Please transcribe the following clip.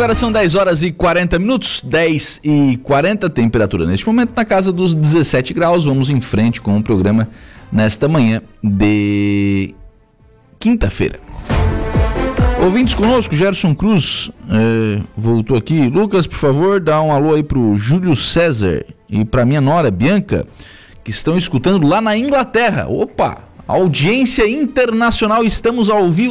Agora são 10 horas e 40 minutos, 10 e 40, temperatura neste momento na casa dos 17 graus. Vamos em frente com o programa nesta manhã de quinta-feira. Ouvintes conosco, Gerson Cruz voltou aqui. Lucas, por favor, dá um alô aí pro Júlio César e pra minha nora Bianca, que estão escutando lá na Inglaterra. Opa, audiência internacional, estamos ao vivo